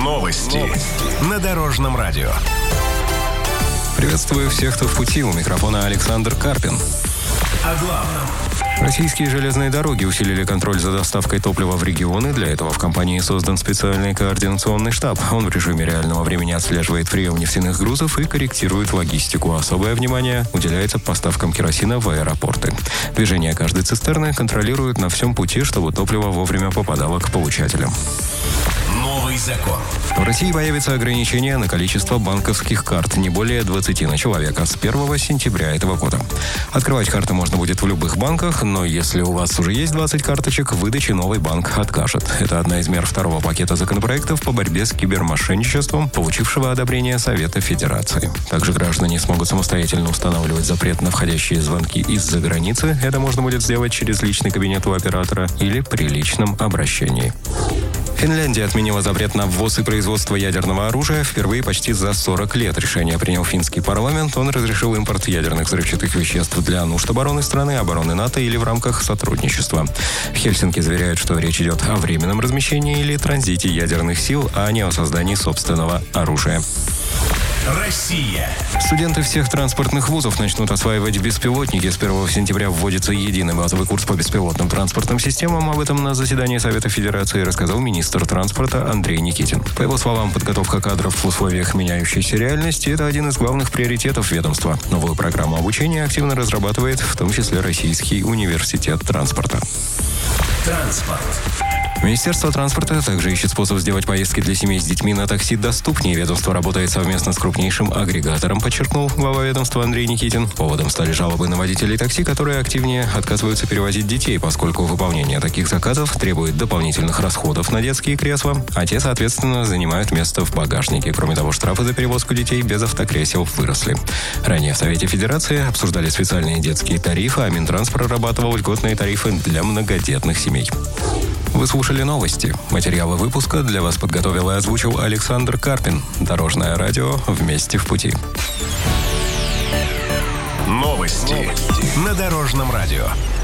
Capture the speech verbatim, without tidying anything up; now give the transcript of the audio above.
Новости на Дорожном радио. Приветствую всех, кто в пути. У микрофона Александр Карпин. О главном. Российские железные дороги усилили контроль за доставкой топлива в регионы. Для этого в компании создан специальный координационный штаб. Он в режиме реального времени отслеживает прием нефтяных грузов и корректирует логистику. Особое внимание уделяется поставкам керосина в аэропорты. Движение каждой цистерны контролируют на всем пути, чтобы топливо вовремя попадало к получателям. Новый закон. В России появится ограничение на количество банковских карт, не более двадцати на человека, с первого сентября этого года. Открывать карты можно будет в любых банках, но если у вас уже есть двадцать карточек, выдаче новый банк откажет. Это одна из мер второго пакета законопроектов по борьбе с кибермошенничеством, получившего одобрение Совета Федерации. Также граждане смогут самостоятельно устанавливать запрет на входящие звонки из-за границы. Это можно будет сделать через личный кабинет у оператора или при личном обращении. Финляндия отменила запрет на ввоз и производство ядерного оружия впервые почти за сорок лет. Решение принял финский парламент. Он разрешил импорт ядерных взрывчатых веществ для нужд обороны страны, обороны НАТО или в рамках сотрудничества. В Хельсинки заверяют, что речь идет о временном размещении или транзите ядерных сил, а не о создании собственного оружия. Россия. Студенты всех транспортных вузов начнут осваивать беспилотники. С первого сентября вводится единый базовый курс по беспилотным транспортным системам. Об этом на заседании Совета Федерации рассказал министр транспорта Андрей Никитин. По его словам, подготовка кадров в условиях меняющейся реальности – это один из главных приоритетов ведомства. Новую программу обучения активно разрабатывает, в том числе Российский университет транспорта. Транспорт. Министерство транспорта также ищет способ сделать поездки для семей с детьми на такси доступнее. Ведомство работает совместно с крупнейшим агрегатором, подчеркнул глава ведомства Андрей Никитин. Поводом стали жалобы на водителей такси, которые активнее отказываются перевозить детей, поскольку выполнение таких заказов требует дополнительных расходов на детские кресла, а те, соответственно, занимают место в багажнике. Кроме того, штрафы за перевозку детей без автокресел выросли. Ранее в Совете Федерации обсуждали специальные детские тарифы, а Минтранс прорабатывал льготные тарифы для многодетных семей. Вы слушали новости. Материалы выпуска для вас подготовил и озвучил Александр Карпин. Дорожное радио «Вместе в пути». Новости на Дорожном радио.